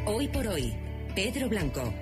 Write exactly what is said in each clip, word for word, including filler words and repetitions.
Hoy por hoy, Pedro Blanco.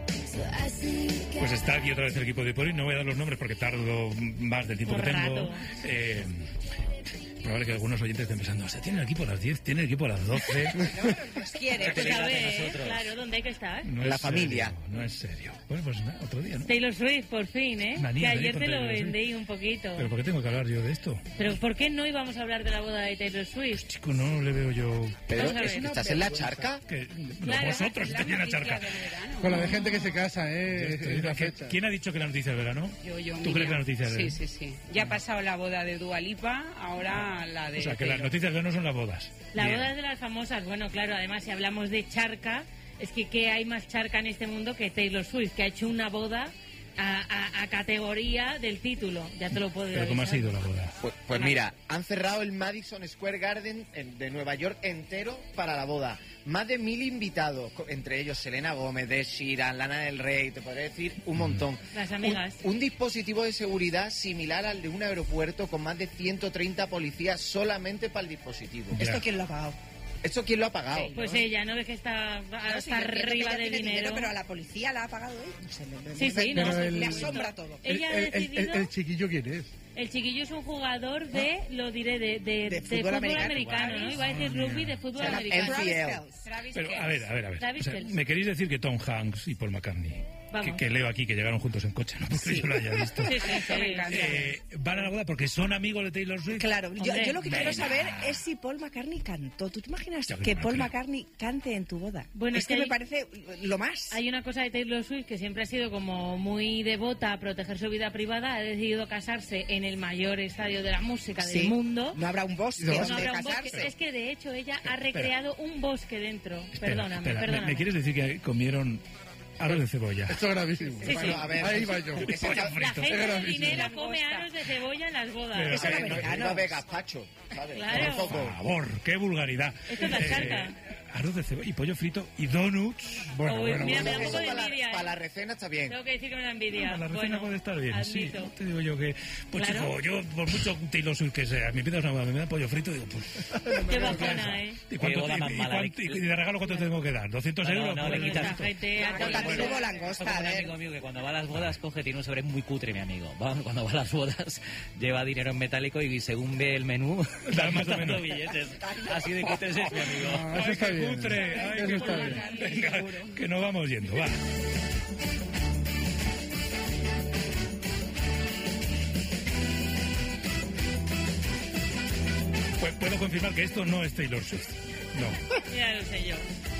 Pues está aquí otra vez el equipo de por hoy. No voy a dar los nombres porque tardo más del tiempo Por que tengo. rato. Eh, probable que algunos oyentes estén pensando, o sea, tiene el equipo a las diez, tiene el equipo a las doce. Nos quiere. Pues a ver, claro, ¿dónde hay que estar? No La es familia. serio, no es serio. Bueno, pues nada, otro día, ¿no? Taylor Swift, por fin, ¿eh? Manía, que manía ayer con te lo Taylor Swift. vendí un poquito. ¿Pero por qué tengo que hablar yo de esto? Pero ¿por qué no íbamos a hablar de la boda de Taylor Swift? Chico, no le veo yo... Pedro, Vamos a ver. ¿estás en la charca? Que, Claro. vosotros estáis en la charca. Con la de gente que se casa, ¿eh? Estoy- Es la ¿Quién- fecha. ¿Quién ha dicho que la noticia es verano? Yo, yo, ¿Tú Miriam. crees que la noticia es Sí, verano? sí, sí. Ya ha pasado la boda de Dua Lipa, ahora la de... O sea, que las Taylor. noticias de verano son las bodas. La Bien. boda es de las famosas. Bueno, claro, además, si hablamos de charca, es que ¿qué hay más charca en este mundo que Taylor Swift, que ha hecho una boda a, a- a categoría del título? Ya te lo puedo ¿Pero cómo ha avisar. sido la boda? Pues, pues mira, han cerrado el Madison Square Garden en- de Nueva York entero para la boda. Más de mil invitados, co- entre ellos Selena Gómez, Ed Sheeran, Lana del Rey, te podría decir un montón. Las amigas. Un, un dispositivo de seguridad similar al de un aeropuerto con más de ciento treinta policías solamente para el dispositivo. Ya. ¿Esto quién lo ha pagado? ¿Esto quién lo ha pagado? Pues ella, ¿no ves que está No, hasta sí, yo entiendo que arriba ella de tiene dinero? Pero a la policía la ha pagado él. No sé, me- me- Sí, me- sí, me- no, Pero el- le asombra todo. Ella ha El- el- el- decidido... el chiquillo, ¿quién es? El chiquillo es un jugador de, lo diré, de, de, de fútbol americano. americano, ¿no? Iba a decir rugby de fútbol Se llama americano. N F L. Travis Pero, Kelce. a ver, a ver, a ver. Travis O sea, Kelce. ¿me queréis decir que Tom Hanks y Paul McCartney, que, Vamos. que leo aquí que llegaron juntos en coche, no porque yo lo haya visto, Sí, sí, sí. Me encanta. eh, van a la boda porque son amigos de Taylor Swift? Claro, yo, Hombre, yo lo que quiero venga. saber es si Paul McCartney cantó. ¿Tú te imaginas Yo que no Paul creo. McCartney cante en tu boda? Bueno, es es que que me hay- parece lo más. Hay una cosa de Taylor Swift que siempre ha sido como muy devota a proteger su vida privada. Ha decidido casarse en el mayor estadio de la música Sí. del mundo. No habrá un bosque No, No donde habrá un bosque. casarse. Es que de hecho ella ha recreado un bosque dentro. Espera, perdóname, espera, ¿me- perdóname. ¿Me, quieres decir que comieron aros de cebolla? Esto es gravísimo. Sí, sí. Bueno, a ver, Ahí va yo. ese Pollo chaval- La frito. gente de gravísimo. dinero come aros de cebolla en las bodas. Pero- Eso era no, no americano. iba a ver gazpacho, ¿sabes? Claro. Tampoco. Por favor, qué vulgaridad. Esto es la charca. Arroz de cebolla y pollo frito y donuts. Bueno, Uy, bueno, mira, bueno. me da un poco de Eso para, envidia, la, para ¿eh? la recena está bien. Tengo que decir que me da envidia. La recena bueno, puede estar bien, sí. admito. No te digo yo que... Pues Claro. chico, yo por mucho Taylor Swift que sea, me pidas una boda, me da pollo frito, digo, pues... Qué bajona, ¿eh? ¿Y, cuánto, Qué boda y- más y mala. cuánto- y de regalo cuánto tengo que dar? ¿doscientos No, no, euros? no, Por le el- quitas Esta gente ha Bueno, colgado. también hubo Esto langosta, como a un ver. amigo mío que cuando va a las bodas coge, tiene un sobre muy cutre, mi amigo. Va, cuando va a las bodas lleva dinero en metálico y según ve el menú, Da va más o matando menos. billetes. Así de cutre es mi amigo. Ah, eso ¡Ay, está qué bien. cutre! ¡Ay, Eso qué está cutre! bien. Venga, que nos vamos yendo, va. Pues puedo confirmar que esto no es Taylor Swift. No. Ya lo sé yo.